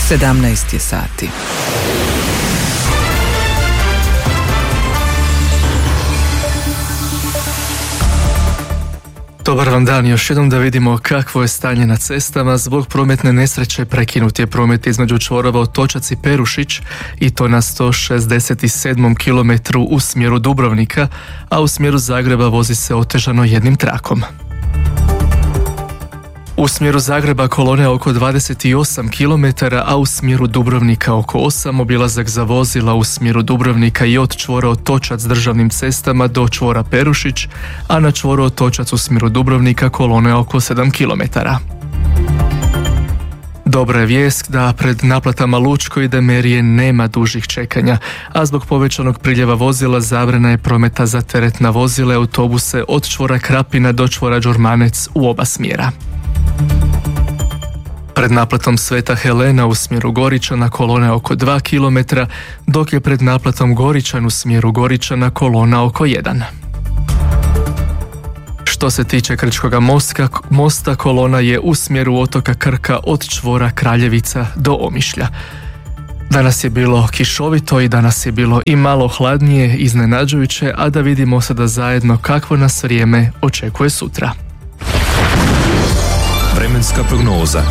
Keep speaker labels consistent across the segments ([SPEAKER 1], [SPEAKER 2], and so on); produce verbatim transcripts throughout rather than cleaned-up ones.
[SPEAKER 1] sedamnaest je sati.
[SPEAKER 2] Dobar vam dan, još jednom da vidimo kakvo je stanje na cestama. Zbog prometne nesreće prekinut je promet između čvorova Otočac i Perušić i to na sto šezdeset sedmom kilometru u smjeru Dubrovnika, a u smjeru Zagreba vozi se otežano jednim trakom. U smjeru Zagreba kolone oko dvadeset osam kilometara, a u smjeru Dubrovnika oko osam, obilazak za vozila u smjeru Dubrovnika i od čvora Otočac državnim cestama do čvora Perušić, a na čvoru Otočac u smjeru Dubrovnika kolone oko sedam kilometara. Dobra je vijest da pred naplatama Lučko i Demerije nema dužih čekanja, a zbog povećanog priljeva vozila zabrana je prometa za teretna vozila i autobuse od čvora Krapina do čvora Đurmanec u oba smjera. Pred naplatom Sveta Helena u smjeru Goričana kolona oko dva kilometra, dok je pred naplatom Goričan u smjeru Goričana kolona oko jedan. Što se tiče Krčkoga mosta, mosta kolona je u smjeru otoka Krka od čvora Kraljevica do Omišlja. Danas je bilo kišovito i danas je bilo i malo hladnije, iznenađujuće, a da vidimo sada zajedno kakvo nas vrijeme očekuje sutra.
[SPEAKER 3] Vremenska prognoza.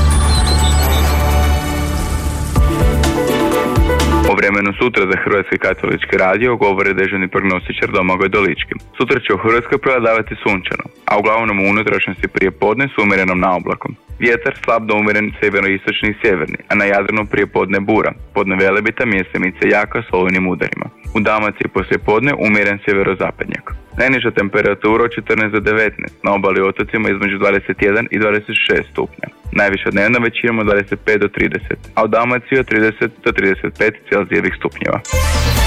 [SPEAKER 4] O vremenu sutra za Hrvatski katolički radio govori dežurni prognostičar Domagoj Dolički. Sutra će u Hrvatskoj prevladavati sunčano, a uglavnom u unutrašnjosti prije podne s umjerenom naoblakom. Vjetar slab do umjeren sjeveroistočni i sjeverni, a na Jadranu prije podne bura, podne Velebita mjestimice jaka s olujnim udarima. U Dalmaciji poslije podne umjeren sjeverozapadnjak. Najniža temperatura od četrnaest do devetnaest, na obali otocima između dvadeset jedan i dvadeset šest stupnja. Najviša dnevna većinom od dvadeset pet do trideset, a u Dalmaciji od trideset do trideset pet celzijevih stupnjeva.